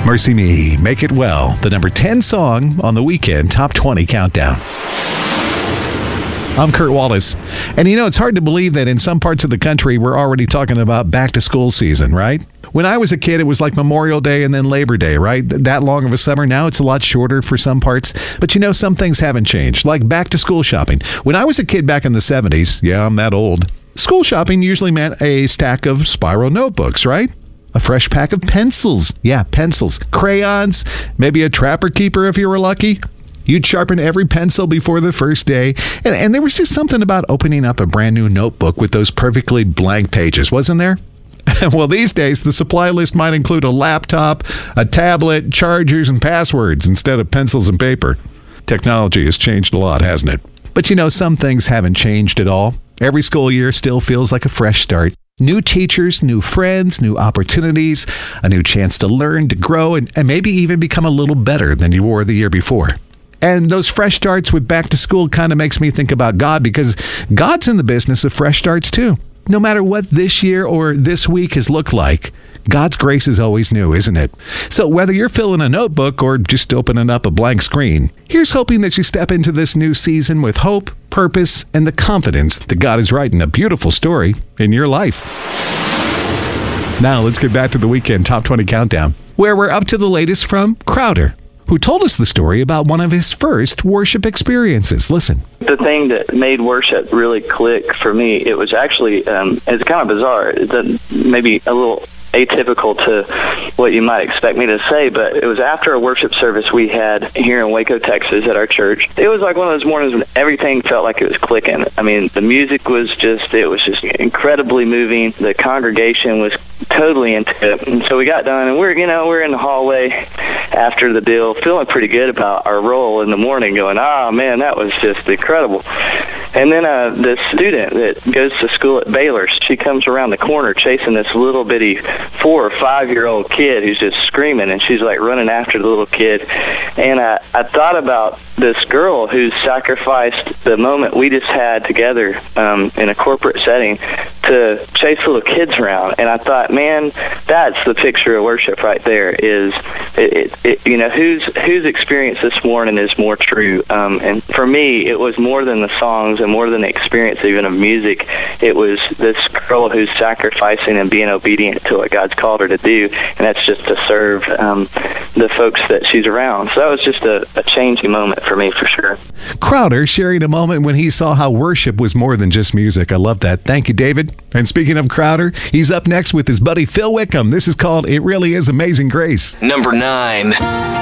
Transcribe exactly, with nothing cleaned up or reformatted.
Mercy Me, Make It Well, the number ten song on the Weekend Top twenty Countdown. I'm Kurt Wallace. And you know, it's hard to believe that in some parts of the country, we're already talking about back to school season, right? When I was a kid, it was like Memorial Day and then Labor Day, right? That long of a summer. Now it's a lot shorter for some parts. But you know, some things haven't changed, like back to school shopping. When I was a kid back in the seventies, yeah, I'm that old, school shopping usually meant a stack of spiral notebooks, right? A fresh pack of pencils. Yeah, pencils. Crayons. Maybe a Trapper Keeper if you were lucky. You'd sharpen every pencil before the first day. And, and there was just something about opening up a brand new notebook with those perfectly blank pages, wasn't there? Well, these days, the supply list might include a laptop, a tablet, chargers, and passwords instead of pencils and paper. Technology has changed a lot, hasn't it? But you know, some things haven't changed at all. Every school year still feels like a fresh start. New teachers, new friends, new opportunities, a new chance to learn, to grow, and, and maybe even become a little better than you were the year before. And those fresh starts with back to school kind of makes me think about God, because God's in the business of fresh starts too. No matter what this year or this week has looked like, God's grace is always new, isn't it? So whether you're filling a notebook or just opening up a blank screen, here's hoping that you step into this new season with hope, purpose, and the confidence that God is writing a beautiful story in your life. Now let's get back to the Weekend Top twenty Countdown, where we're up to the latest from Crowder, who told us the story about one of his first worship experiences. Listen. The thing that made worship really click for me, it was actually, um, it's kind of bizarre. It's maybe a little atypical to what you might expect me to say, but it was after a worship service we had here in Waco, Texas at our church. It was like one of those mornings when everything felt like it was clicking. I mean, the music was just, it was just incredibly moving. The congregation was totally into it. And so we got done, and we're, you know, we're in the hallway after the deal, feeling pretty good about our role in the morning, going, oh man, that was just incredible. And then uh, this student that goes to school at Baylor, she comes around the corner chasing this little bitty four or five-year-old kid who's just screaming, and she's like running after the little kid. And I, I thought about this girl who sacrificed the moment we just had together um, in a corporate setting to chase little kids around. And I thought, man, that's the picture of worship right there. Is it, it, it, you know, whose whose experience this morning is more true? Um, and for me, it was more than the songs and more than the experience even of music. It was this girl who's sacrificing and being obedient to what God's called her to do, and that's just to serve um, the folks that she's around. So that was just a, a changing moment for me, for sure. Crowder sharing a moment when he saw how worship was more than just music. I love that. Thank you, David. And speaking of Crowder, he's up next with his buddy Phil Wickham. This is called It Really Is Amazing Grace. Number nine.